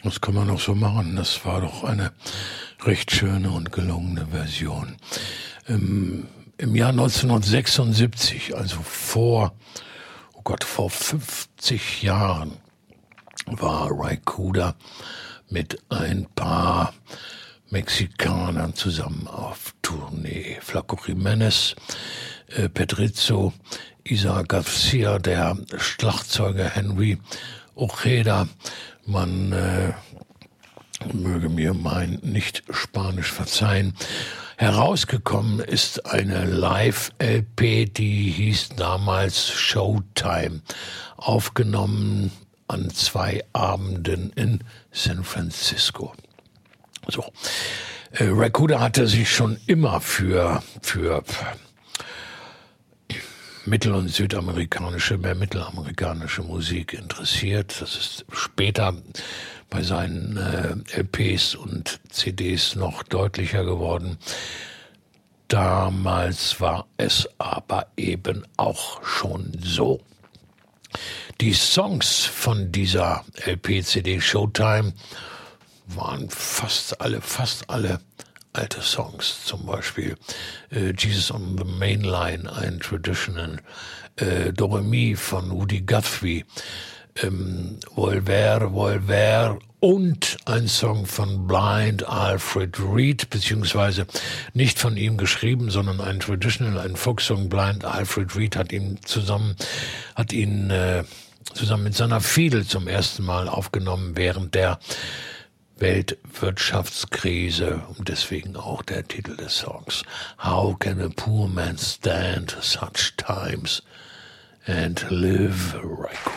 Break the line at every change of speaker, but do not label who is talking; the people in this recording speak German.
Das kann man auch so machen. Das war doch eine recht schöne und gelungene Version. Im Jahr 1976, also vor 50 Jahren, war Ry Cooder mit ein paar Mexikanern zusammen auf Tournee. Flaco Jiménez, Pedrizzo, Isaac Garcia, der Schlagzeuger Henry Ojeda. Man möge mir mein Nicht-Spanisch verzeihen. Herausgekommen ist eine Live-LP, die hieß damals Showtime, aufgenommen an 2 Abenden in San Francisco. So, Ry Cooder hatte sich schon immer für mittel- und südamerikanische, mehr mittelamerikanische Musik interessiert. Das ist später bei seinen LPs und CDs noch deutlicher geworden. Damals war es aber eben auch schon so. Die Songs von dieser LP-CD Showtime waren fast alle alte Songs, zum Beispiel Jesus on the Main Line, ein Traditional, Do Re Mi von Woody Guthrie, Volver und ein Song von Blind Alfred Reed, beziehungsweise nicht von ihm geschrieben, sondern ein Traditional, ein Folksong. Blind Alfred Reed hat ihn zusammen mit seiner Fiedel zum ersten Mal aufgenommen während der Weltwirtschaftskrise, und deswegen auch der Titel des Songs. How can a poor man stand such times and live right?